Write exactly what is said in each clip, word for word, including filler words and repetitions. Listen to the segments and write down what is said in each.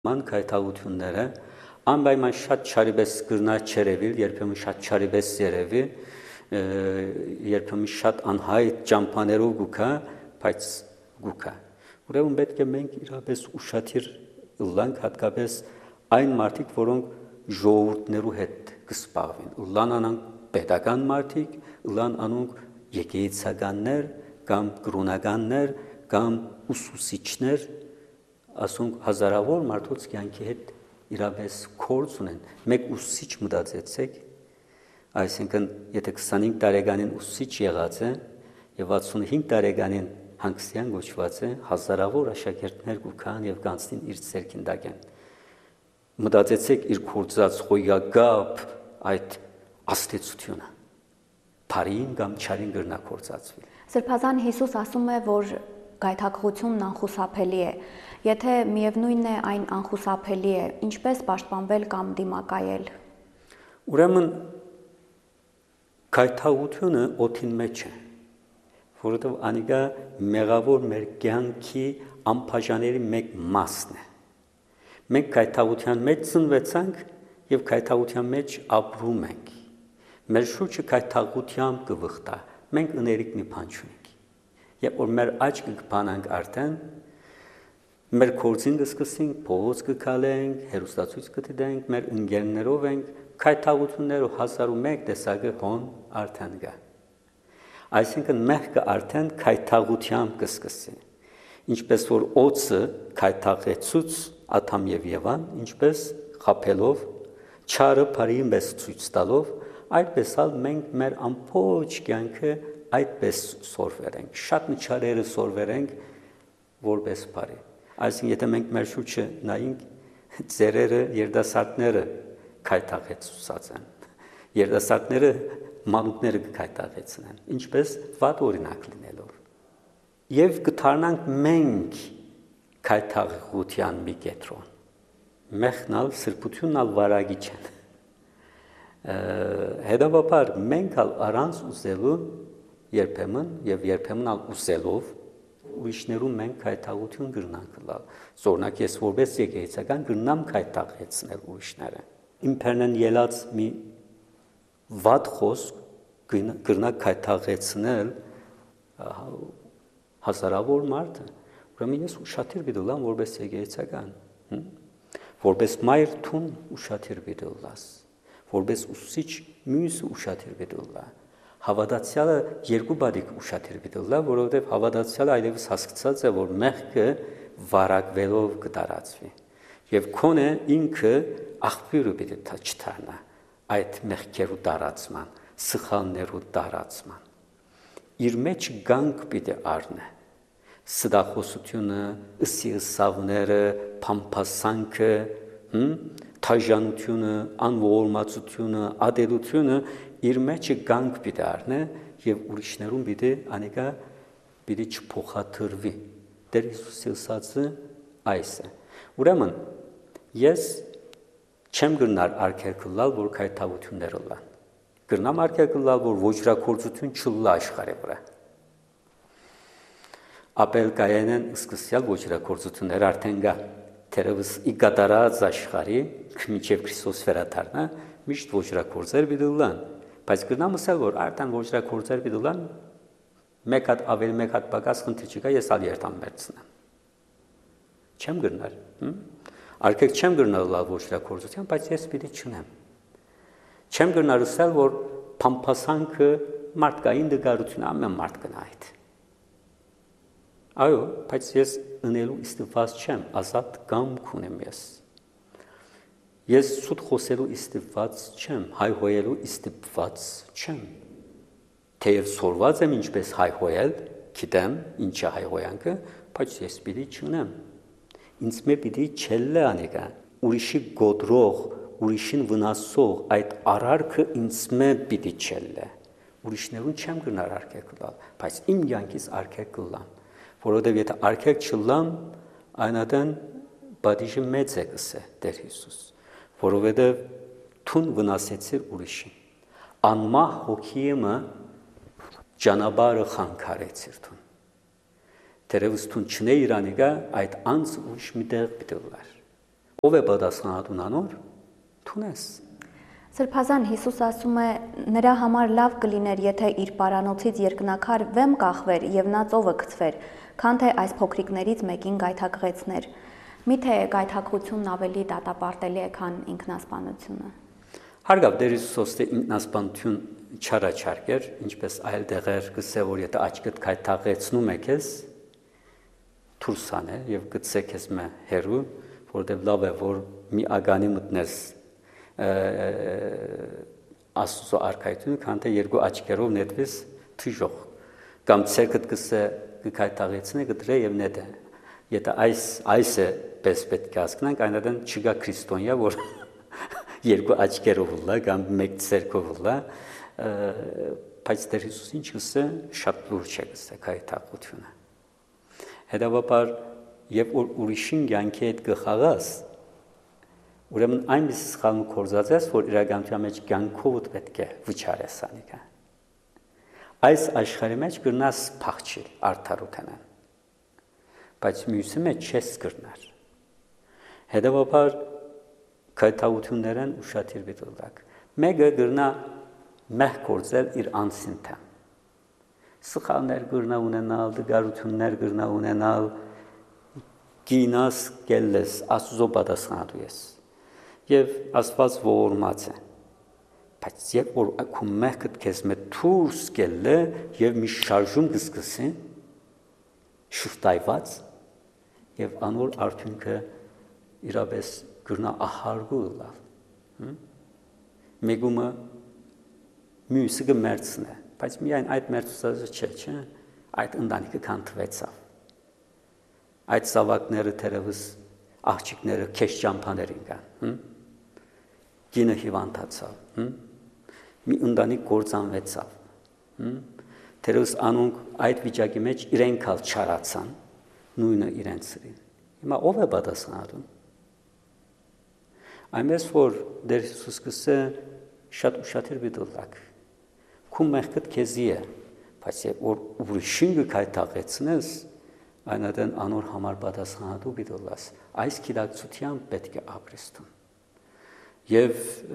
Ման քայթաղությունները անպայման շատ չարիպես կրնա չերևիլ, երբեմն շատ չարիպես երևի, երբեմն շատ անհայտ ճամփաներով գուքա, բայց գուքա։ Ուրեմն պետք է մենք իրապես ուշադիր ըլլանք, հատկապես այն մարդիկ, որոնք ժողովուրդներու հետ կսպաղվին։ Ըլլան անանք պետական մարդիկ, ըլլան անոնք եկեղեցականներ կամ կրոնականներ կամ ուսուցիչներ, ասոնք հազարավոր մարդոց կյանքի հետ իրապես կորց ունեն։ Մեկ ուսուցիչ մտածեցեք, այսինքն եթե քսանհինգ տարեկանին ուսուցիչ եղած է եւ վաթսունհինգ տարեկանին հանգստյան գոչված է, հազարավոր աշակերտներ կուքան եւ կանցնին իր ցերքին դակեն։ Մտածեցեք իր կորցած խոյակապ այդ աստեցությունը բարին կամ չարին գրնա կորցածվի։ Սրբազան Հիսուս ասում է, որ գայթակղությունն անխուսափելի է։ Եթե միևնույնն է այն անխուսափելի է, ինչպես պաշտպանվել կամ դիմակայել։ Ուրեմն գայթակղությունը օդին մեջ է, որովհետև անիկա մեղավոր մեր կյանքի անբաժանելի մեկ մասն է։ Մենք գայթակղության մեջ ծնվեցանք եւ գայթակղության մեջ ապրում ենք։ Մեր շուրջը գայթակղությամբ կվխտա։ Մենք ըներիկ մի բան չունենք։ Երբ որ մեր աչքը կփանանք արդեն, մեր կորձին կսկսենք, փողոց կգալենք, հերոստացույց կդիտենք, մեր ընկերներով ենք, գայթակղություններով հազար ու մեկ տեսակը հոն արդեն կա։ Այսինքն մեղքը արդեն գայթակղությամբ կսկսի։ Ինչպես որ օծը գայթակղեցուց Ադամ եւ Եվան, ինչպես խափելով, չարը բարին պես ցույց տալով, այդպես էլ մենք մեր ամբողջ կյանքը այդպես սորվերենք, շատ նչարերը սորվերենք որպես բարի։ Այսինքն եթե մենք մեր շուրջը նայենք, ծերերը, երիտասարդները գայթակղեցուցած են, երիտասարդները մանուկները կգայթակղեցնեն, ինչպես վատ օրինակ լինելով։ Եվ կդառնանք մենք գայթակղության մի կետրոն։ Մեղքնալ, սրբությունն ալ վարագի չեն։ Հետևաբար մենք ալ առանց ուզելու երբեմն եւ երբեմն ալ ուզելով ուրիշներուն մենք գայթակղություն կրնանք լալ։ Զորնակ ես որպես եկեղեցական կրնամ գայթակղեցնել ուրիշները։ Իմպերնեն ելած մի վատ խոսք կրնա գայթակղեցնել հազարավոր մարդը։ Ուրեմն ես ուշադիր պիտի լամ որպես եկեղեցական, որպես մայր թուն ուշադիր պիտի լաս, որպես ուսուցիչ մյուս ուշադիր պիտի լա։ Հավատացյալը երկու բադիկ ուշադիր պիտի լա, որովհետև հավատացյալը այլևս հասկացած է, որ մեղքը վարակվելով կդարածվի։ Եվ քոնը ինքը աղբյուրը պիտի չդառնա այդ մեղքերու դարածման, սխալներու դարածման։ Իր մեջ գանք պիտի առնե։ Սդախոսությունը, ըսիըսավները, փամփասանքը, թաժանությունը, անողորմածությունը, ադելությունը իր մեջը գանք պիտի առնե եւ ուրիշներուն պիտի անիկա պիտի չփոխադրվի։ Տեր Հիսուսը ասածը այս է։ Ուրեմն ես չեմ գնար արգելքլալ, որ գայթակղություններ լան։ Գնամ արգելքլալ, որ ոչրակորցություն չլա աշխարհի վրա։ Ապել կայանեն սկսյալ ոչրակորցություններ արդեն կա։ Թերևս ի կատարած աշխարհի մինչև Քրիստոս վերադառնա միշտ ոչրակորցեր պիտի լան։ Բայց գնամ ասել, որ արդեն ոչրակորցեր պիտի լան, մեկ հատ ավելի մեկ հատ պակաս խնդիր չկա, ես ալ երթամ վերցնեմ։ Չեմ գնար, արգելք չեմ գնալ լավ ոչրակորցության, բայց ես պիտի չունեմ։ Չեմ գնար ասել, որ փամփասանքը մարդկային դգարությունը ամեն մարդ կնա այդ։ Այո, բայց ես ընելու իստիփված չեմ, ազատ կամք ունեմ ես։ Ես սուտ խոսելու իստիփված չեմ, հայհոյելու իստիփված չեմ։ Թեև սորված եմ ինչպես հայհոյել, գիտեմ ինչ է հայհոյանքը, բայց ես պիտի չունեմ։ Ինձ մե պիտի չելլե անիկա, ուրիշի գոդրող, ուրիշին վնասող այդ արարքը ինձ մե պիտի չելլե։ Ուրիշներուն չեմ գնար արգելք լալ, բայց իմ կյանքից արգելք լամ, որովհետև եթե արգելք չլամ, այնադեն բադիժը մեծ է կսե Տեր Հիսուս, որովհետև թուն վնասեցիր ուրիշին։ Անմահ հոգիը ճանապարհը խանգարեցիր թուն։ Թերևս թուն չնե իրանիկա այդ անձ ուրիշ մի տեղ պիտի լար։ ով է պատասխանատուն անոր թունես։ Սրբազան Հիսուս ասում է նրա համար լավ կլիներ, եթե իր պարանոցից երկնակար վեմ կախվեր եւ նա ծովը գցվեր, քան թե այս փոքրիկներից մեկին գայթակղեցներ։ Միթե գայթակղությունն ավելի դատապարտելի է, քան ինքնասպանությունը։ Հարգավ Տեր Հիսուսը ինքնասպանություն չառաջարկեր, ինչպես այլ դեղեր գսե որ եթե աչքդ գայթակղեցնում է քեզ դուրս անել եւ գցե քեզ մե հերու, որտեղ լավ է որ մի ագանի մտնես Աստծո արքայությունը, քան թե երկու աչքերով նետվես թիժող կամ ցերկդ գսե գայթակղեցնե գդրե եւ նետե։ Եթե այս այս է պես պետք է ասկնանք, այնադեն չգա քրիստոնյա, որ երկու աչքերով ուլա կամ մեկ ցերկով ուլա, բայց Տեր Հիսուսը ինչ գսե շատ լուրջ է գսե գայթակղությունը։ Հետևաբար երբ որ ուրիշին կյանքի հետ գխաղաս, ուրեմն այնպես սխալն կորզած ես, որ իրականության մեջ կյանքով պետք է վճարես անիկա։ Այս աշխարհի մեջ կրնաս փախչել արդարութենան, բայց մյուսի մեջ չես կրնար։ Հետևաբար գայթակղություններն ուշադիր դիտելակ։ Մեկը կրնա մեղ կորզել իր անձինը։ Սխալներ կրնա ունենալ, դգարություններ կրնա ունենալ, գինաս կելես, Աստծո պատասխանատու ես։ Եվ Աստված ողորմած է։ Բայց երբ որ քո մեղքդ քեզ մե դուրս կելը եւ մի շարժում կսկսի, շուտայված եւ անոր արդյունքը իրապես կրնա ահարգու լավ։ Մեգումը մյուսը կմերցնե, բայց միայն այդ մերցուցածը չէ, չէ, այդ ընտանիքը քանթվեցավ։ Այդ սավակները թերևս աղջիկները քեշ ճամփաներ ինքան, գինը հիվանդացավ, մի ընտանիք կործանվեցավ, թերևս անոնք այդ վիճակի մեջ իրենք ալ չարացան, նույնը իրենց սրին։ Հիմա ով է պատասխանատուն։ Այնպես որ Տեր Հիսուս կսե շատ ուշադիր դիտելակ։ Քո մեղքդ քեզի է, բայց որ ուրիշին գայթակղեցնես, այնադեն անոր համար պատասխանատու դիտելաս։ Այս գիտակցությամբ պետք է ապրես դու։ Եվ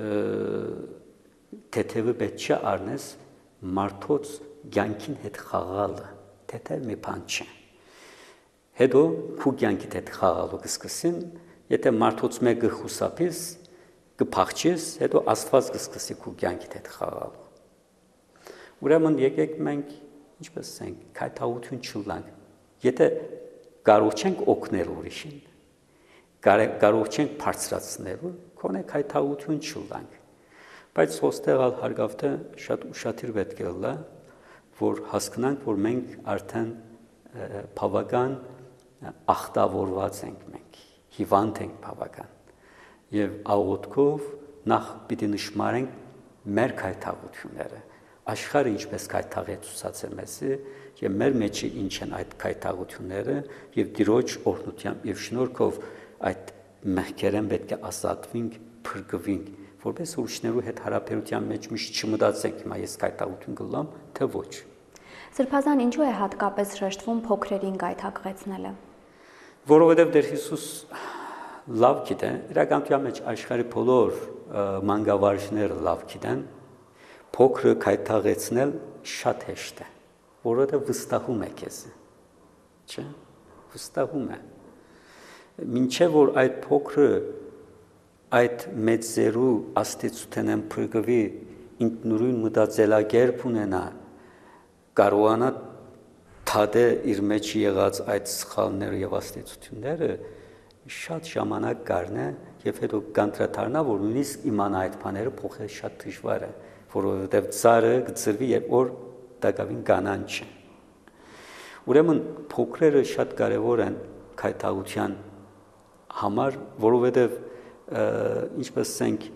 թեթևը պետք չէ առնես մարդոց կյանքին հետ խաղալը, թեթև մի բան չէ։ Հետո քո կյանքիդ հետ խաղալու կսկսին, եթե մարդոց մեկը խուսափես, կփախչես, հետո Աստված կսկսի քո կյանքիդ հետ խաղալու։ Ուրեմն եկեք մենք ինչպես ասենք, գայթակղություն չլանք։ Եթե կարող չենք օգնել ուրիշին, կարող չենք բարձրացնել, քոնե գայթակղություն չլանք։ Բայց ոստեղ ալ հարգավտը շատ ուշադիր պետք է լա, որ հասկանանք, որ մենք արդեն բավական ախտավորված ենք մենք, հիվանդ ենք բավական։ Եվ աղոթքով նախ պիտի նշмарենք մեր գայթակղությունները, աշխարհը ինչպես գայթակղեցուցած է մեզի, եւ մեր մեջի ինչ են այդ գայթակղությունները, եւ Տիրոջ օրհնությամբ եւ շնորհքով այդ մեղքերեն պետք է ազատվենք, փրկվենք, որպես ուրիշներու հետ հարաբերության մեջ միշտ չմտածենք, հիմա ես գայթակղություն կլամ, թե ոչ։ Սրբազան ինչու է հատկապես շեշտվում փոքրերին գայթակղեցնելը։ Որովհետև Տեր Հիսուս լավ գիտե, իրականության մեջ աշխարհի բոլոր մանկավարժները լավ գիտեն, փոքրը գայթակղեցնել շատ հեշտ է, որովհետև վստահում է քեզ, չէ՞, վստահում է։ Մինչև որ այդ փոքրը այդ մեծերու աստեցութենեն փրկվի, ինքնուրույն մտածելակերպ ունենա, կարողանա թադե իր մեջ եղած այդ սխալները եւ աստեցությունները, շատ ժամանակ կառնե եւ հետո կանդրադառնա, որ նույնիսկ իմանա այդ բաները փոխել շատ դժվար է, որովհետեւ ծառը գծրվի, երբ որ դակավին կանանչ է։ Ուրեմն փոքրերը շատ կարեւոր են գայթակղության համար, որովհետեւ ինչպես ասենք,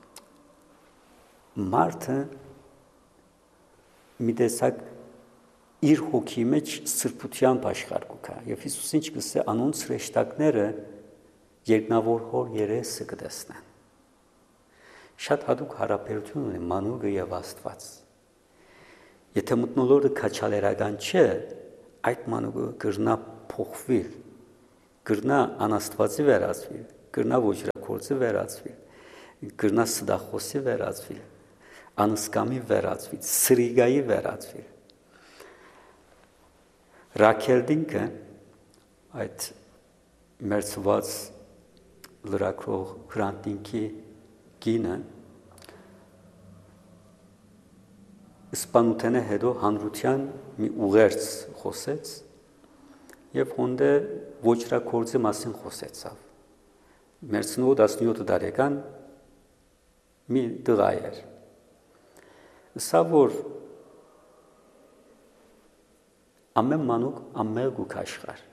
մարդը մի տեսակ իր հոգի մեջ սրբությամբ աշխարհ կա, եւ Հիսուսը ինչ կսե անոնց հրեշտակները երկնավոր հոր երեսը կտեսնեն։ Շատ հատուկ հարաբերություն ունի մանուկը եւ Աստված։ Եթե մտնոլորտը քաչալերական չէ, այդ մանուկը կրնա փոխվի, կրնա անաստվածի վերածվի, կրնա ոչրակորձը վերածվի, կրնա սդախոսի վերածվի, անսկամի վերածվի, սրիգայի վերածվի։ Ռաքելդինքը այդ մերձված լրագրող Հրանտինքի կինը Իսպանութենը հետո հանրության մի ուղերձ խոսեց եւ հոնդե ոչրակորձի մասին խոսեցավ։ Մերձնու տասնյոթ տարեկան մի տղա էր։ Սա որ ամեն մանուկ ամեն գուք աշխար։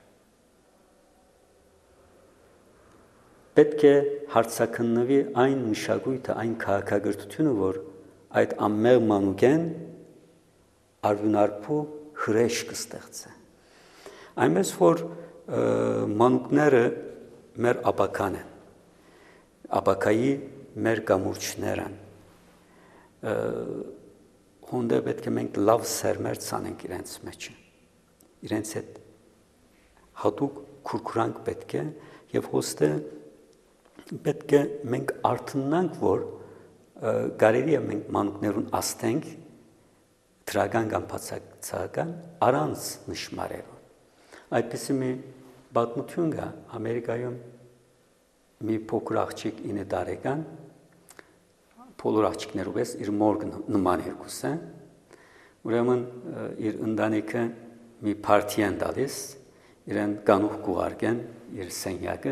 Պետք է հարցակննվի այն մշակույթը, այն քաղաքագրությունը, որ այդ ամեն մանուկեն արյունարփու հրեշ կստեղծե։ Այնպես որ մանուկները մեր աբական են, աբակայի մեր կամուրջներ են, հոնդե պետք է մենք լավ սերմեր ցանենք իրենց մեջը, իրենց հետ հատուկ քուրքուրանք պետք է եւ հոստը պետք է մենք արթնանանք, որ կարելի է մենք մանուկներուն աստենք դրական կամ բացակայական առանց նշмарերով։ Այդպիսի մի պատմություն կա Ամերիկայում մի փոքր աղջիկ ինը տարեկան բոլոր աղջիկներով էս իր մոր նման երկուսը ուրեմն իր ընտանիքը մի պարտի են տալիս իրեն կանուխ կուղարկեն իր սենյակը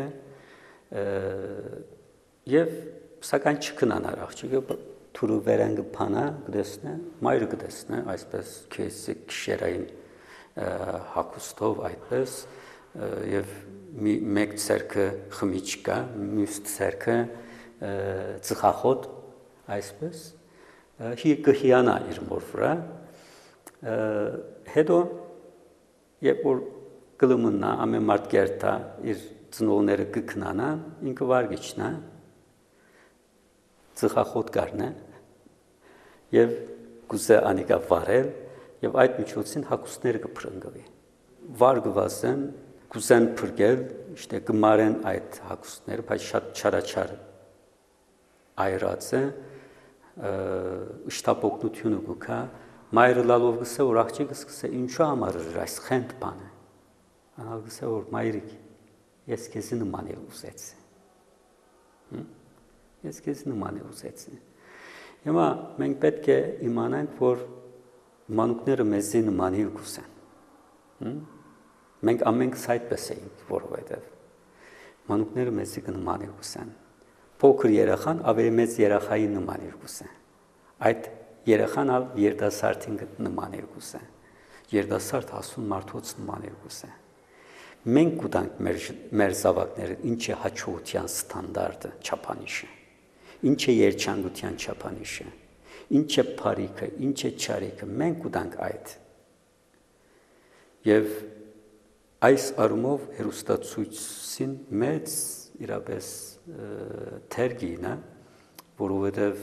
եւ սակայն չքնանար աղջիկը թուրը վերան կփանա կդեսնե մայրը կդեսնե այսպես քեսի քշերային հակոստով այդպես եւ մի մեկ ցերկը խմիչկա մյուս ցերկը ծխախոտ այսպես հի կհիանա իր մոր վրա հետո երբ որ գլումնա ամեն մարդ կերտա իր ծնողները կքնանա ինքը վարգիչնա ծխախոտ կառնե եւ գուզե անիկա վարել եւ այդ միջոցին հակոստները կփրկվի վարգվասեն գուզեն փրկել իշտե կմարեն այդ հակոստները բայց շատ չարաչար այրած է իշտապօգնությունը գուքա մայրը լալով գսե որ աղջիկը սկսե ինչու համար էր այս խենթ բանը անալ գսե որ մայրիկ ես քեզ նման եմ ուզեցի ես քեզ նման եմ ուզեցի Հիմա մենք պետք է իմանանք, որ մանուկները մեզի նման են գուսեն։ Մենք ամենքս այդպես էինք, որովհետև մանուկները մեզի նման են գուսեն։ Փոքր երեխան ավելի մեծ երեխայի նման է գուսեն։ Այդ երեխան ալ երիտասարդին նման է գուսեն։ Երիտասարդ հասուն մարդոց նման է գուսեն։ Մենք կուտանք մեր մեր զավակները ինչ է հաջողության ստանդարտը, չափանիշը։ Ինչ է երջանկության չափանիշը, ինչ է բարիքը, ինչ է չարիքը, մենք ուտանք այդ։ Եվ այս առումով հերոստացույցին մեծ իրապես թերգին է, որովհետև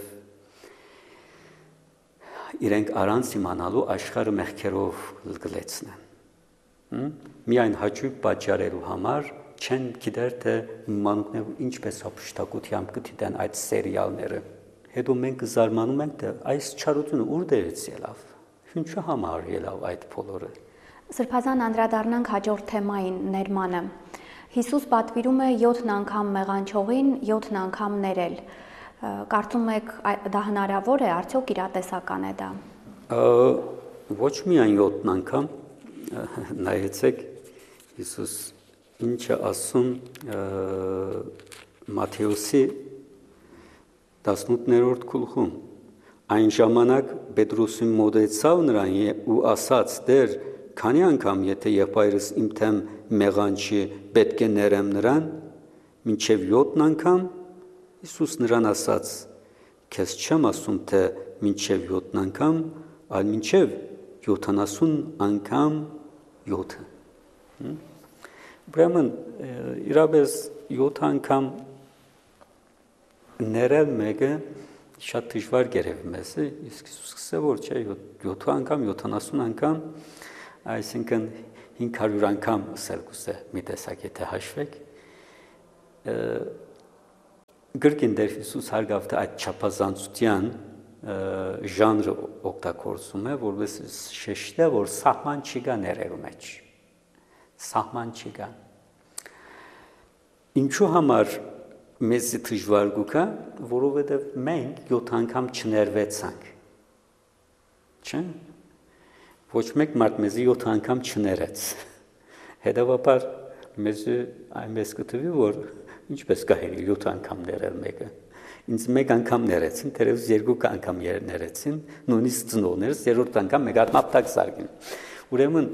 իրենք առանց իմանալու աշխարհը մեղքերով գլեցնեն։ Միայն հաճույք պատճառելու համար չեն գիտեր թե մանուկները ինչպես ապշտակությամբ կդիտեն այդ սերիալները հետո մենք զարմանում ենք թե այս չարությունը ուր դերից ելավ ինչու համար ելավ այդ բոլորը Սրբազան անդրադառնանք հաջորդ թեմային ներմանը Հիսուս պատվիրում է յոթ անգամ մեղանչողին յոթ անգամ ներել կարծում եք դա հնարավոր է արդյոք իրատեսական է դա Ոչ միայն յոթ անգամ նայեցեք Հիսուս Ինչ է ասում Մատթեոսի տասնութերորդ գլխում Այն ժամանակ Պետրոսին մոտեցավ նրան ու ասաց Տեր քանի անգամ եթե եղբայրս իմ թեմ մեղանչի պետք է ներեմ նրան մինչև յոթ անգամ Հիսուս նրան ասաց Քեզ չեմ ասում թե մինչև յոթ անգամ այլ մինչև յոթանասուն անգամ յոթը Ուրեմն իրապես յոթ անգամ ներել մեկը շատ դժվար գերեվ մեզ է, իսկ Հիսուսը որ չէ յոթ անգամ, յոթանասուն անգամ, այսինքն հինգ հարյուր անգամ ասել կուզե մի տեսակ եթե հաշվեք, կրկին Տեր Հիսուս հարգավտը այդ չափազանցության ժանրը օգտագործում է, որովհետեւ շեշտը, որ սահման չկա ներելու մեջ։ Սահման չկա։ Ինչու համար մեզ դժվար գուկա, որովհետեւ մենք յոթ անգամ չներվեցանք։ Չէ՞։ Ոչ մեկ մարդ մեզի յոթ անգամ չներեց։ Հետևաբար մեզ այնպես կթվի, որ ինչպես կարելի յոթ անգամ ներել մեկը։ Ինձ մեկ անգամ ներեցին, թերևս երկու անգամ ներեցին, նույնիսկ ծնողներս երրորդ անգամ մեկ հատ մապտակ զարգին։ Ուրեմն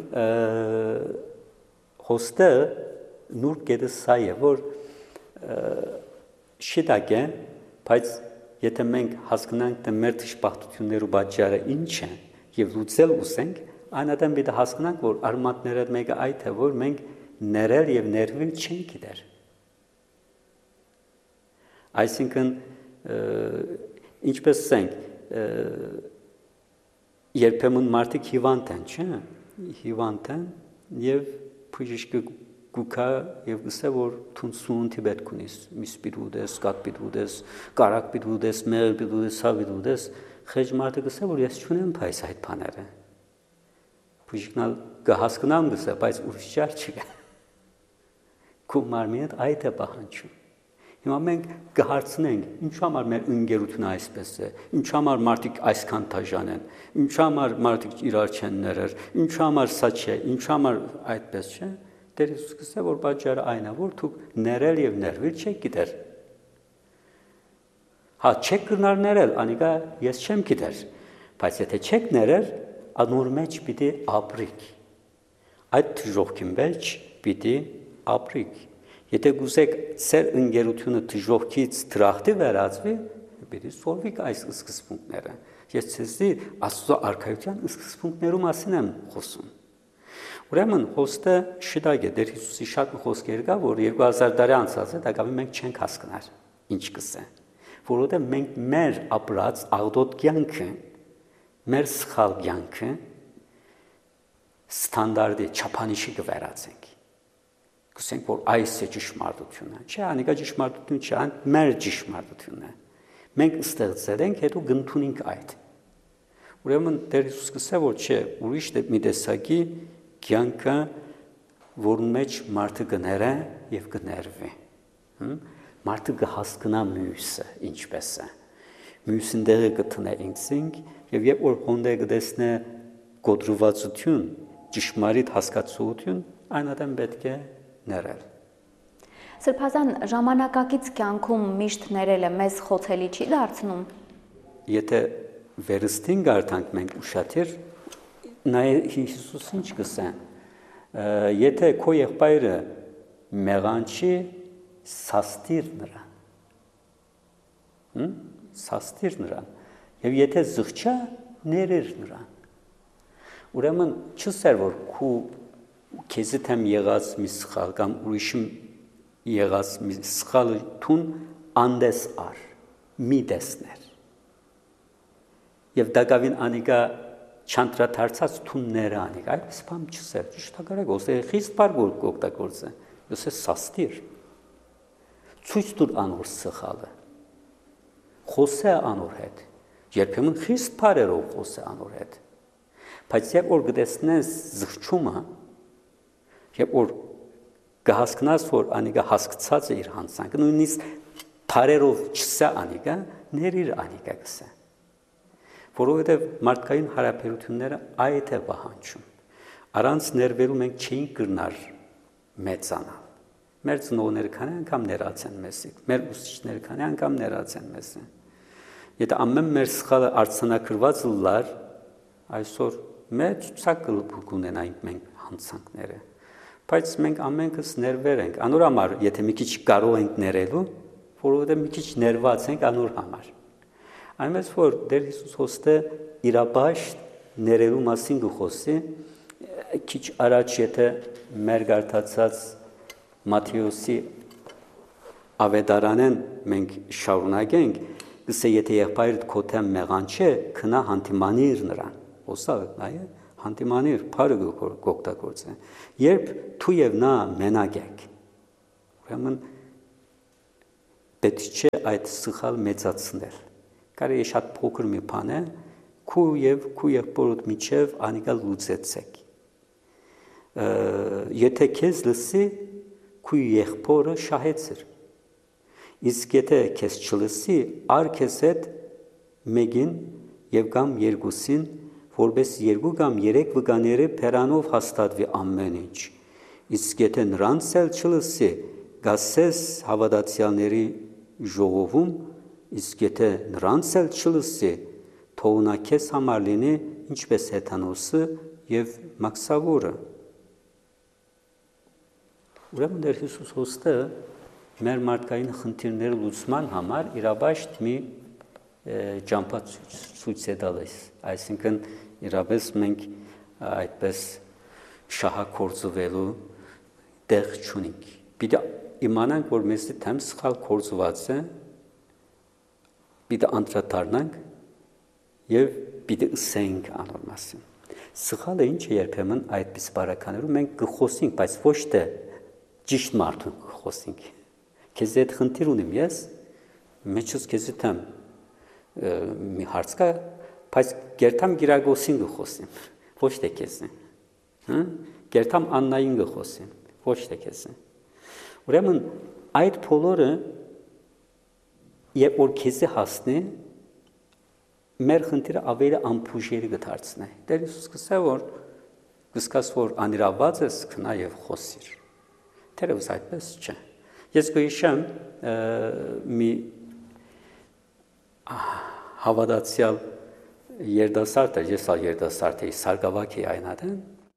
հոստը նուրբ գետը սա է, որ շիտակ է, բայց եթե մենք հասկանանք, թե մեր դժբախտությունները պատճառը ինչ են եւ լուծել ուզենք, այնադեմ պիտի հասկանանք, որ արմատները մեկը այդ է, որ մենք ներել եւ ներվել չենք գիտեր։ Այսինքն ինչպես ասենք, երբեմն մարդիկ հիվանդ են, չէ՞, հիվանդ են եւ բժիշկը գուքա եւ գսե որ թուն սունտի պետք ունիս, միս պիտուդես, կատ պիտուդես, կարակ պիտուդես, մեղ պիտուդես, սա պիտուդես, խեջ մարդը գսե որ ես չունեմ փայս այդ բաները։ Բժիշկն կհասկանամ գսե, բայց ուրիշ չար չկա։ Քո մարմինը այդ է պահանջում։ Հիմա մենք կհարցնենք, ինչու համար մեր ընկերությունը այսպես է, ինչու համար մարդիկ այսքան դաժան են, ինչու համար մարդիկ իրար չեն ներեր, ինչու համար սա չէ, ինչու համար այդպես չէ։ Տեր Հիսուս գսե որ պատճառը այն է, որ դուք ներել եւ ներվել չեք գիտեր։ Հա, չեք կրնար ներել, անիկա ես չեմ գիտեր, բայց եթե չեք ներել, անոր մեջ պիտի ապրիք։ Այդ դժոխքի մեջ պիտի ապրիք։ Եթե գուզեք ծեր ընկերությունը դժոխքից դրախտի վերածվի, պիտի սորվիկ այս սկզբունքները։ Ես ցեզի Աստծո արքայության սկզբունքներու մասին եմ խոսում։ Ուրեմն հոստը շտակ է, Տեր Հիսուսի շատ խոսքեր կա, որ երկու հազար տարի անցած է, դակավի մենք չենք հասկանար, ինչ կսե։ Որովհետև մենք մեր ապրած աղդոտ կյանքը, մեր սխալ կյանքը ստանդարտի չափանիշի կվերածենք։ Կսենք, որ այս է ճշմարտությունը, չէ, անիկա ճշմարտություն չէ, այն մեր ճշմարտությունն է։ Մենք ստեղծել ենք, հետո գտնունենք այդ։ Ուրեմն Տեր Հիսուս կսե, որ չէ, ուրիշ մի տեսակի կյանքը, որն մեջ մարդը կներե եւ կներվի։ Մարդը կհասկանա մյուսը, ինչպես է։ Մյուսին դերը կտնե ինքսինք եւ երբ որ հոնդե կտեսնե կոտրվածություն, ճշմարիտ հասկացություն, այնադեմ պետք է ներել։ Սրբազան ժամանակակից կյանքում միշտ ներելը մեզ խոցելի չի դարձնում։ Եթե վերստին գարտանք մենք ուշադիր, նայ Հիսուս ինչ կսե։ Եթե քո եղբայրը մեղանչի, սաստիր նրան։ Հմ, սաստիր նրան։ Եվ եթե զղջա, ներիր նրան։ Ուրեմն չսեր որ քու քեզի թեմ եղած մի սխալ կամ ուրիշի եղած մի սխալը թուն անդես ար, մի տեսներ։ Եվ դակավին անիկա չանտրաթարցած թունները անիկա, այդպես բամ չսեր, ճիշտակարակ, ոսե խիստ բար օգտագործե, ոսե սաստիր, ցույց տուր անոր սխալը, խոսե անոր հետ, երբեմն խիստ բարերով խոսե անոր հետ, բայց երբ որ գտեսնես զղջումը, երբ որ կհասկնաս, որ անիկա հասկացած է իր հանցանքը, նույնիսկ բարերով չսա անիկա, ներիր անիկա կսե։ Որովհետև մարդկային հարաբերությունները այդ է պահանջում։ Առանց ներվելու մենք չէինք կրնար մեծանալ։ Մեր ծնողները քանի անգամ ներած են մեզի, մեր ուսուցիչները քանի անգամ ներած են մեզի։ Եթե ամեն մեր սխալը արձանագրված լար, այսօր մեծ ցակ կունենայինք մենք հանցանքները։ Բայց մենք ամենքս ներվեր ենք, անոր համար, եթե մի քիչ կարող ենք ներելու, որովհետև մի քիչ ներված ենք անոր համար։ Այնպես որ Տեր Հիսուս հոստը իրապաշտ ներելու մասին գխոսի, քիչ առաջ եթե մեր գարտացած Մատթեոսի ավետարանեն մենք շարունակենք, գսե եթե եղբայրդ քո թեմ մեղանչե, քնա հանդիմանիր նրան։ Ոսա նայե հանդիմանիր, բարը պետք չէ այդ սխալ մեծացնել։ Կարելի է շատ փոքր մի բան է, քու եւ քու եղբորդ միջև անիկա լուծեցեք։ Եթե քեզ լսի, քու եղբորը շահեցր։ Իսկ եթե քեզ չլսի, առ քեզ հետ մեկին եւ կամ երկուսին, որպես երկու կամ երեք վկաները փերանով հաստատվի ամեն ինչ։ Իսկ եթե նրանց էլ չլսի, գասես հավատացյալների ժողովում, իսկ եթե նրանց էլ չլսի, թող նա քեզ համար լինի ինչպես հեթանոսը եւ մաքսավորը։ Ուրեմն Տեր Հիսուս Հոստը մեր մարդկային խնդիրները լուծման համար իրավաշտ մի ճամփացույց է տալիս, այսինքն իրապես մենք այդպես շահագործվելու տեղ չունենք։ Պիտի իմանանք, որ մեզի թեմ սխալ գործված է, պիտի անդրադառնանք եւ պիտի ըսենք անոր մասին։ Սխալը ինչ է երբեմն այդպես բարականերում մենք կխոսենք, բայց ոչ թե ճիշտ մարդու կխոսենք։ Քեզ հետ խնդիր ունեմ ես, մեջս քեզ հետ մի հարց կա, բայց գերտամ Գիրագոսին կխոսեմ, ոչ թե քեզին։ Հա? Գերտամ Աննային կխոսեմ, ոչ թե քեզին։ Ուրեմն այդ բոլորը երբ որ քեզի հասնի, մեր խնդիրը ավելի ամփուժելի կդարձնի։ Տեր Հիսուս կսա որ կսկաս որ անիրավված ես քնա եւ խոսիր։ Թերևս այդպես չէ։ Ես կհիշեմ մի հավատացյալ երդասարդ էր, ես ալ երդասարդ էի, Սարգսակի էի այնադեն։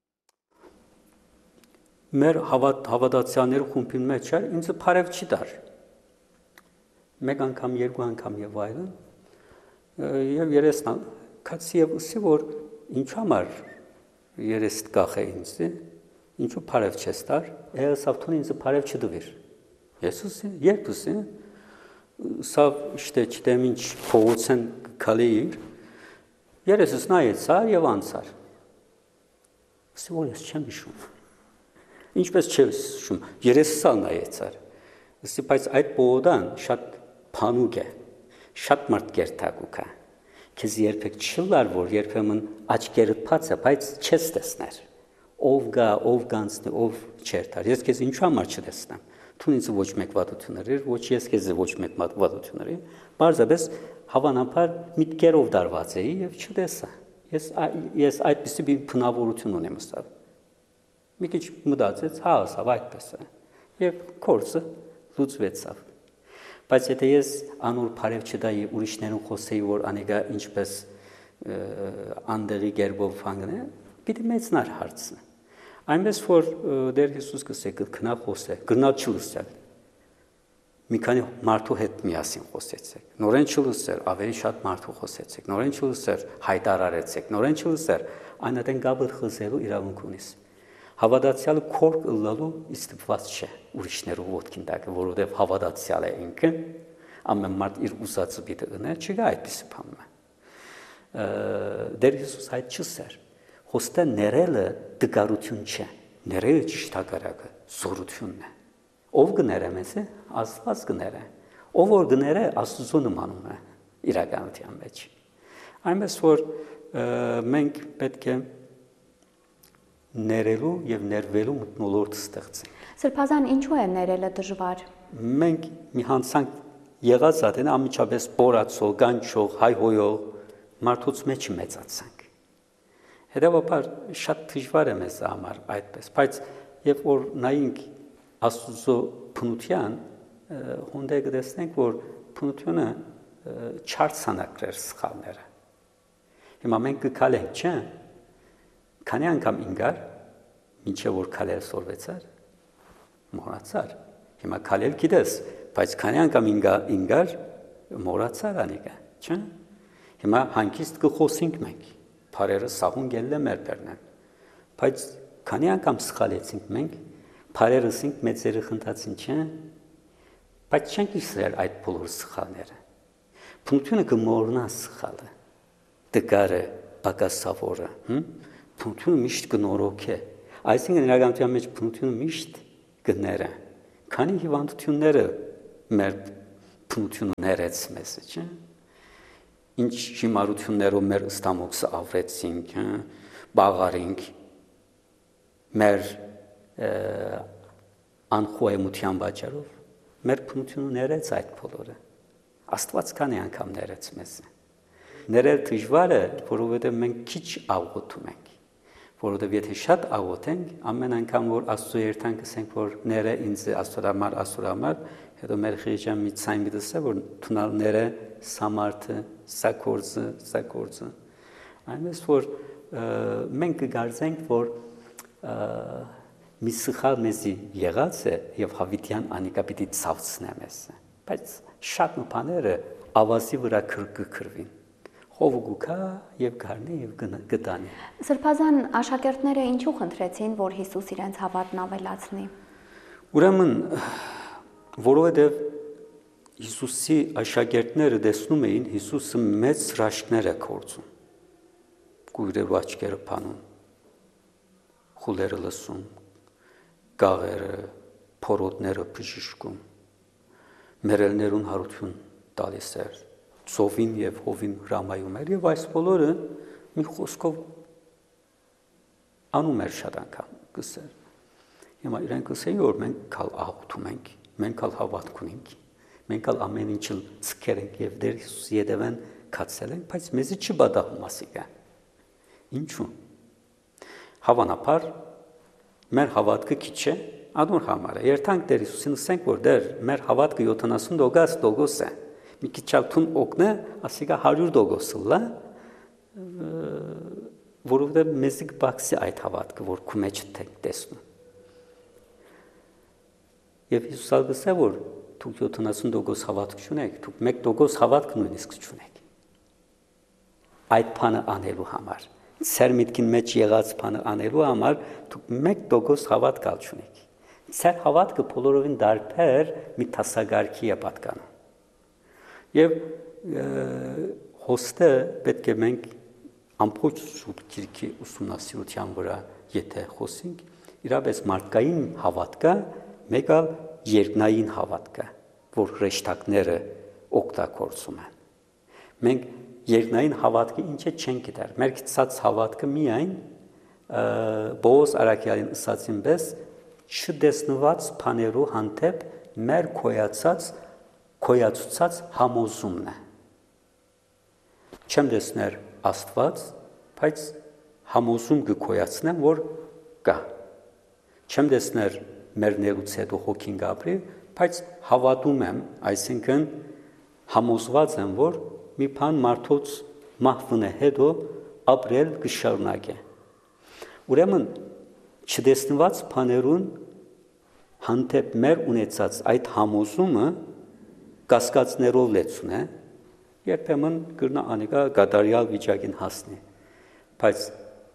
Մեր հավատացյալների խումբի մեջ էր, ինձ բարև չի տար։ Մեկ անգամ, երկու անգամ եւ այլն։ Եվ երեսն կացի եւ ուսի որ ինչ համար երես կախե ինձ, ինչու բարև չես տար, եսավթուն ինձ բարև չդվիր։ Ես ուսի, երբ ուսի, սա işte չտեմ ինչ փողոցեն կալի իր, երեսս նայեցար եւ անցար։ Ուսի որ ես չեմ հիշում։ Ինչպես չեմ հիշում, երեսս ալ նայեցար։ Ուսի բայց այդ փողոդան շատ փանուկ է, շատ մարդ գերտակուկ է։ Քեզ երբեք չլար որ երբեմն աչքերդ բաց է, բայց չես տեսներ։ Ով գա, ով գանցնի, ով չերտար։ Ես քեզ ինչու համար չտեսնեմ։ Թուն ինձ ոչ մեկ վատություններ էր, ոչ ես քեզ ոչ մեկ վատություններ էր։ Բարձրապես հավանաբար միտքերով դարված էի եւ չտեսա։ Ես ես այդպիսի մի փնավորություն ունեմ ըստավ։ Մի քիչ մտածեց, հա, ասավ այդպես է։ Եվ կորսը լուծվեցավ։ Բայց եթե ես անոր բարև չտայի ուրիշներուն խոսեի, որ անիկա ինչպես անդեղի գերբով հանգնե, պիտի մեծնար հարցը։ Այնպես որ Տեր Հիսուս կսե կնա խոսե, գնալ չլսել։ Մի քանի մարդու հետ միասին խոսեցեք։ Նորեն չլսեր, ավելի շատ մարդու խոսեցեք։ Նորեն չլսեր, հայտարարեցեք։ Նորեն չլսեր, այնատեն գաբը խզելու իրավունք ունիս։ Հավատացյալը քոր ըլլալու իստված չէ ուրիշներու ոտքին տակ, որովհետև հավատացյալ է ինքը, ամեն մարդ իր ուզածը պիտի ունի, չկա այդպիսի բան։ Տեր Հիսուս այդ չսեր։ Հոստը ներելը դգարություն չէ, ներելը ճիշտակարակը զորությունն է։ Ով կներե մեզ է, Աստված կներե։ Ով որ կներե, Աստծո նմանում է իրականության մեջ։ Այնպես որ մենք պետք է ներելու եւ ներվելու մթնոլորտ ստեղծենք։ Սրբազան ինչու է ներելը դժվար։ Մենք մի հանցանք եղած ատեն ամիջապես բորացող, գանչող, հայհոյող մարդուց մեջ մեծացանք։ Հետևաբար շատ դժվար է մեզ համար այդպես, բայց երբ որ նայենք Աստծո փնության, հոնդե կտեսնենք, որ փնությունը չարցանակրեր սխալները։ Հիմա մենք կքալենք, չէ՞։ Քանի անգամ ինգար, մինչև որ քալել սորվեցար, մոռացար։ Հիմա քալել գիտես, բայց քանի անգամ ինգար, մոռացար անիկա, չէ՞։ Հիմա հանկիստ կխոսենք մենք, բարերը սահուն գելլե մեր բերնեն։ Բայց քանի անգամ սխալեցինք մենք, բարերս ինք մեծերը խնդացին, չէ՞։ Բայց չենք իսրել այդ բոլոր սխալները։ Փնությունը կմոռնա սխալը, դգարը, բակասավորը, հմ։ Փնությունը միշտ կնորոք է, այսինքն իրականության մեջ փնությունը միշտ կները, քանի հիվանդությունները մեր փնություն ներեց մեզ, չէ՞։ Ինչ հիմարություններով մեր ստամոքսը ավրեցինք, բաղարինք, մեր անխոհեմության պատճառով մեր փնությունը ներեց այդ բոլորը։ Աստված քանի անգամ ներեց մեզ։ Ներել դժվար է, որովհետև մենք քիչ աղոթում ենք, որովհետև եթե շատ աղոթենք, ամեն անգամ որ Աստծո երթանք ասենք, որ ները ինձ Աստորամար, Աստորամար, հետո մեր խիղճան մի ցայն դասը, որ թունալ ները սամարտը, սա կորձը, սա կորձը։ Այնպես որ մենք կգարձենք, որ մի սխալ մեզի եղած է եւ հավիտյան անիկա պիտի ցավցնե մեզ, բայց շատ մփաները ավազի վրա կրկրվին, խովուգուքա եւ գարնի եւ գտանի։ Սրբազան աշակերտները ինչու խնդրեցին, որ Հիսուս իրենց հավատն ավելացնի։ Ուրեմն, որովհետեւ Հիսուսի աշակերտները տեսնում էին Հիսուսը մեծ հրաշքներ է կործում, կույրերը աչքերը փանում, խուլերը լսում, գաղերը, փորոտները բժշկում, մերելներուն հարություն տալիս էր, ծովին եւ հովին հրամայում էր եւ այս բոլորը մի խոսքով անում էր շատ անգամ գսեր։ Հիմա իրենք ասեին, որ մենք կալ աղոթում ենք, մենք կալ հավատք ունենք, մենք կալ ամեն ինչը ցկեր ենք եւ դեր Հիսուսի ետևեն կացել ենք, բայց մեզի չբադահում ասիկա։ Ինչու՞։ Հավանաբար մեր հավատքը քիչ է, ադոր համար է։ Երթանք Տեր Հիսուսին ասենք, որ դեր մեր հավատքը յոթանասուն տոկոս է։ Մի քիչ ալթուն օգնը, ասիկա հարյուր տոկոս լա, որովհետև մեզի կբացի այդ հավատքը, որ քու մեջ եք տեսնում։ Եվ Հիսուսը ասել, որ դուք յոթանասուն տոկոս հավատք չունեք, դուք մեկ տոկոս հավատք նույնիսկ չունեք։ Այդ բանը անելու համար, ծեր միտքին մեջ եղած բանը անելու համար դուք մեկ տոկոս հավատք ալ չունեք։ Ծեր հավատքը բոլորովին դարբեր մի տասագարքի է պատկանում։ Եվ հոստը պետք է մենք ամբողջ սուրբ գիրքի ուսումնասիրության վրա եթե խոսենք, իրապես մարդկային հավատքը մեկ այլ երկնային հավատքը, որ հրեշտակները օգտագործում են։ Մենք երկնային հավատքը ինչ է չենք գիտեր։ Մեր գիտած հավատքը միայն Բոոս Արաքյալին ասացին պես չդեսնված բաներու հանդեպ մեր կոյացած կոյացուցած համոզումն է։ Չեմ դեսներ Աստված, բայց համոզում կկոյացնեմ, որ կա։ Չեմ դեսներ մեր ներուց հետո հոգին գաբրի, բայց հավատում եմ, այսինքն համոզված եմ, որ մի բան մարդոց մահվնե հետո ապրել կշարունակե։ Ուրեմն չդեսնված բաներուն հանդեպ մեր ունեցած այդ համոզումը կասկածներով լեցուն է, երբեմն կրնա անիկա գադարյալ վիճակին հասնի, բայց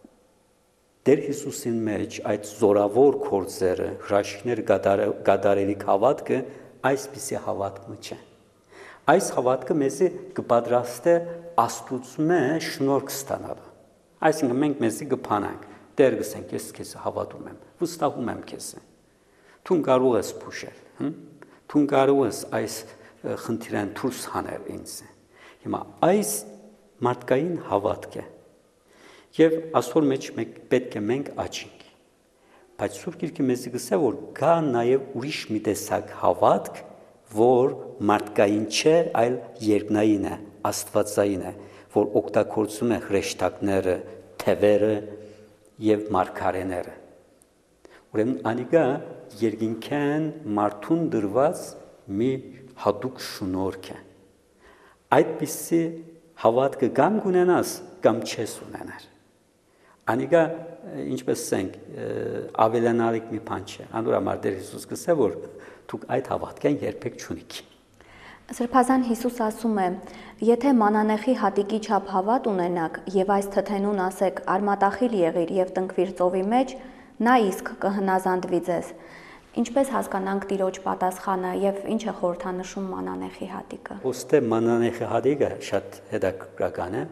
Տեր Հիսուսին մեջ այդ զորավոր գործերը, հրաշքներ գադարելիք հավատքը այսպիսի հավատքը չէ։ Այս հավատքը մեզի կպատրաստե Աստծո շնորհք ստանալը։ Այսինքն մենք մեզի կփանանք, Տեր գսենք, ես քեզ հավատում եմ, վստահում եմ քեզ։ Դու կարող ես փուշել, դու կարող ես այս խնդիրան դուրս հանել ինձ։ Հիմա այս մարդկային հավատքը եւ աստոր մեջ մենք պետք է մենք աճենք։ Բայց Սուրբ Գիրքը մեզ գսե որ կա նաեւ ուրիշ մի տեսակ հավատք, որ մարդկային չէ, այլ երկնային է, աստվածային է, որ օգտագործում է հրեշտակները, թևերը եւ մարգարեները։ Ուրեմն անիկա երկինքեն մարդուն դրված մի հատուկ շնորհք է։ Այդպիսի հավատքը կամ կունենաս, կամ չես ունենար։ Անիկա ինչպես ասենք ավելանալիք մի բան չէ։ Անորամար Տեր Հիսուս գսե որ դուք այդ հավատքեն երբեք չունիք։ Սրբազան Հիսուս ասում է. եթե մանանեխի հատիկի չափ հավատ ունենաք եւ այս թթենուն ասեք արմատախիլ եղիր եւ տնկվիր ծովի մեջ, նա իսկ կհնազանդվի ձեզ։ Ինչպես հասկանանք Տիրոջ պատասխանը եւ ինչ է խորհրդանշում մանանեխի հատիկը։ Ոստե մանանեխի հատիկը շատ հետաքրքրական է։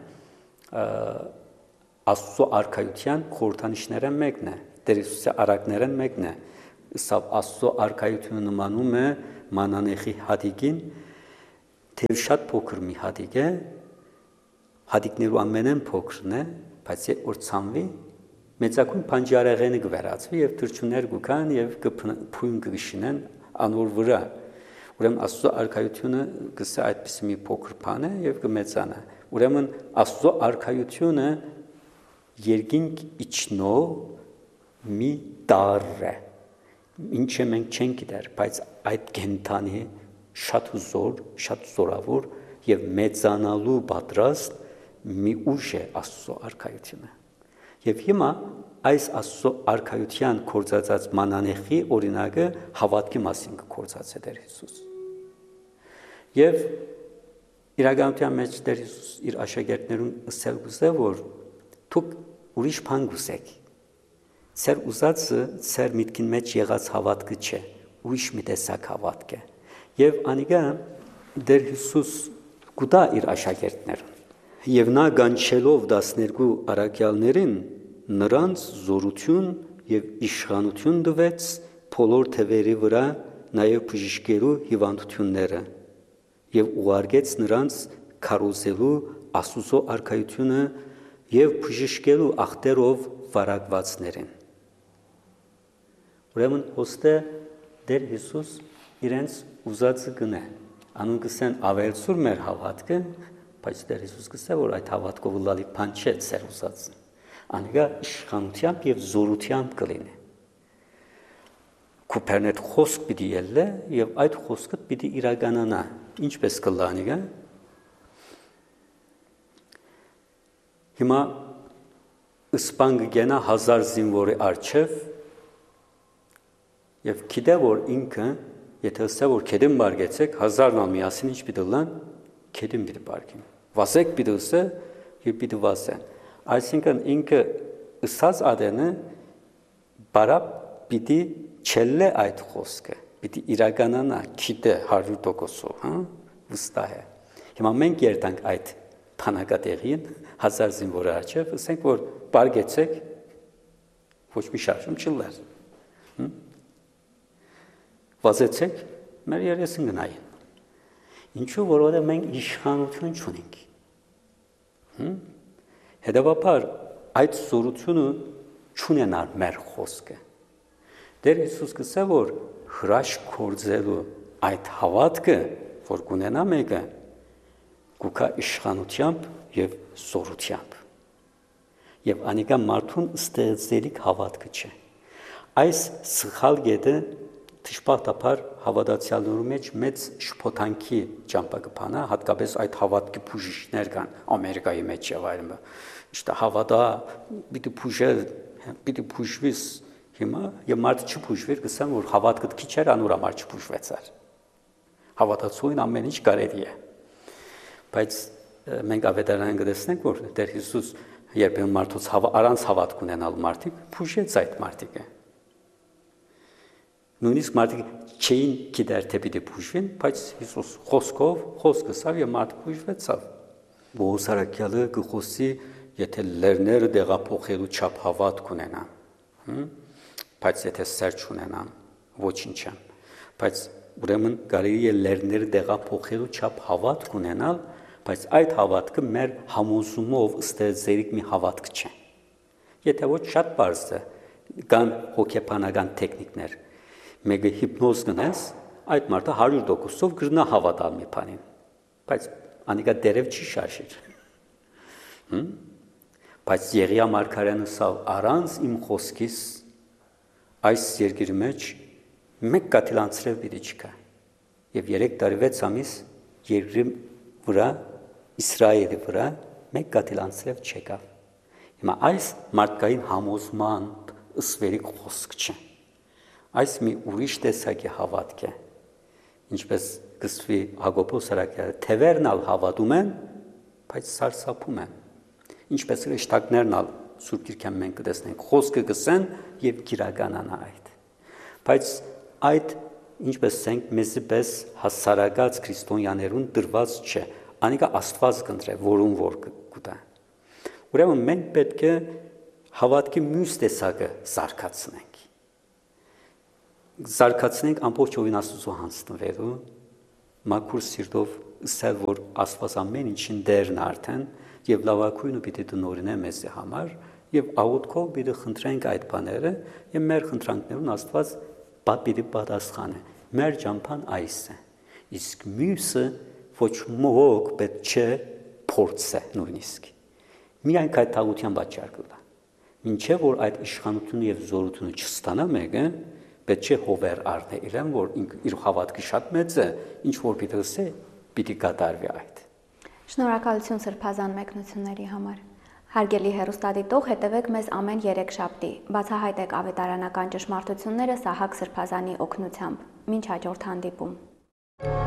Աստծո արքայության խորհրդանիշները մեկն է, Տեր Հիսուսի արակներն մեկն է։ Սա Աստծո արքայությունը նմանում է մանանեխի հատիկին թեև շատ փոքր մի հատիկ է, հատիկներու ամենեն փոքրն է, բայց երբ որ ցանվի, մեծակուն փանջարեղենը կվերածվի եւ թրջուններ կգան եւ կփույն կգշինեն անոր վրա։ Ուրեմն Աստծո արքայությունը գսե այդպես մի փոքր բան է եւ կմեծանա։ Ուրեմն Աստծո արքայությունը երկինք իջնող մի դար է։ Ինչը մենք չենք գիտեր, բայց այդ կենթանի շատ զոր, շատ զորավոր եւ մեծանալու պատրաստ մի ուժ է Աստծո արքայությունը։ Եվ հիմա այս Աստծո արքայության կործածած մանանեխի օրինակը հավատքի մասին կործածե Տեր Հիսուս։ Եվ իրականության մեջ Տեր Հիսուս իր աշակերտներուն ասել գուզե, որ դուք ուրիշ բան գուզեք։ Ձեր ուզածը ձեր միտքին մեջ եղած հավատքը չէ, ուրիշ մի տեսակ հավատք է։ Եվ անիկա Տեր Հիսուս գուտա իր աշակերտներուն։ Եվ նա գանչելով տասներկու առաքյալներին նրանց զորություն եւ իշխանություն տվեց բոլոր թևերի վրա, նաեւ բժշկելու հիվանդությունները, եւ ուղարկեց նրանց քարոզելու Աստծո արքայությունը եւ բժշկելու ախտերով վարակվածներին։ Ուրեմն ոստե Տեր Հիսուս իրենց ուզածը գնե։ Անուն կսեն ավելցուր մեր հավատքը, բայց Տեր Հիսուս կսե, որ այդ հավատքով լալի բան չէ ծեր ուզածը։ Անիկա իշխանությամբ եւ զորությամբ կլինի։ Կուպերնետ խոսք պիտի ելլե եւ այդ խոսքը պիտի իրականանա։ Ինչպես կլա անիկա։ Հիմա ըսպանգ գենա հազար զինվորի արչև եւ գիտե որ ինքը եթե ասա որ քեդին բարգեցեք հազարն ալ միասին ինչ պիտի լան քեդին պիտի բարգին վասեք պիտի ասա եւ պիտի վասեն այսինքն ինքը ըսած ադենը բարա պիտի չելլե այդ խոսքը պիտի իրականանա գիտե հարյուր տոկոսով հա վստահ է հիմա մենք երտանք այդ փանակատեղին հազար զինվորի արչև ասենք որ բարգեցեք ոչ մի շարժում չլար վազեցեք մեր երեսին գնային ինչու որովհետև մենք իշխանություն չունենք հետևաբար այդ զորությունը չունենար մեր խոսքը Տեր Հիսուս կսե որ հրաշք կործելու այդ հավատքը որ կունենա մեկը կուքա իշխանությամբ եւ զորությամբ եւ անիկա մարդուն ստեղծելիք հավատքը չէ այս սխալ գետը Տիշպատապար հավատացյալներու մեջ մեծ շփոթանքի ճամփակփանա հատկապես այդ հավատքի բուժիչներ կան Ամերիկայի մեջ եւ այլն իշտա հավատա պիտի բուժել պիտի բուժվիս հիմա եւ մարդը չբուժվեր կսեմ որ հավատքը քիչ էր անոր համար չբուժվեցար հավատացույն ամեն ինչ կարելի է բայց մենք ավետարանին գտեսնենք որ Տեր Հիսուս երբեմն մարդուց առանց հավատք ունենալ մարդիկ բուժեց այդ մարդիկը Նույնիսկ մարդիկ չէին գիտեր թե պիտի բուժվեն, բայց Հիսուս խոսքով խոսքը սավ եւ մարդ բուժվեցավ։ Բոհոս արաքյալը գխոսի, եթե լերները դեղափոխելու չափ հավատք ունենան, բայց եթե սեր չունենան, ոչինչ չեն։ Բայց ուրեմն կարելի է լերները դեղափոխելու չափ հավատք ունենալ, բայց այդ հավատքը մեր համոզումով ստեղծելիք մի հավատք չէ։ Եթե ոչ շատ բարձ է, կան հոգեբանական տեխնիկներ Մեկը հիպնոզ գնես, այդ մարդը հարյուր տոկոսով գրնա հավատալ մի բանին, բայց անիկա դերև չի շարժիր։ Բայց Եղիա մարգարեանը սա առանց իմ խոսքից այս երկրի մեջ մեկ կաթիլ անցրև պիտի չկա։ Եվ երեք տարի վեց ամիս երկրի վրա, Իսրայելի վրա մեկ կաթիլ անցրև չեկավ։ Հիմա այս մարդկային համոզման ըսվերիկ խոսք չէ։ Այս մի ուրիշ տեսակի հավատք է, ինչպես գսվի Հակոբոս արաքյալը, թևերն ալ հավատում են, բայց սարսափում են, ինչպես հրեշտակներն ալ Սուրբ Գիրքան մենք կտեսնենք, խոսքը գսեն եւ գիրականանա այդ, բայց այդ ինչպես ասենք մեզի պես հասարակած քրիստոնյաներուն դրված չէ, անիկա Աստված կընտրե, որուն որ կուտա։ Ուրեմն մենք պետք է հավատքի մյուս տեսակը զարգացնենք։ Զարգացնենք ամբողջ օրին Աստծո հանձնվելու, մաքուր սիրտով ասել, որ Աստված ամեն ինչին դերն արդեն եւ լավակույնը պիտի տնօրինե մեզի համար եւ աղոթքով պիտի խնդրենք այդ բաները եւ մեր խնդրանքներուն Աստված պիտի պատասխանի։ Մեր ճամփան այս է։ Իսկ մյուսը ոչ մոք պետք չէ փորձը նույնիսկ։ Միայն այդ թաղության պատճառ կլա։ Մինչև որ այդ իշխանությունը եւ զորությունը չստանա մեկը, պետք չէ հովեր առնել իրեն, որ իր հավատքը շատ մեծ է, ինչ որ պիտի ասե, պիտի կատարվի այդ։ Շնորհակալություն սրբազան մեկնությունների համար։ Հարգելի հեռուստադիտող, հետևեք մեզ ամեն երեքշաբթի։ Բացահայտեք ավետարանական ճշմարտությունները Սահակ Սրբազանի օգնությամբ։ Մինչ հաջորդ հանդիպում։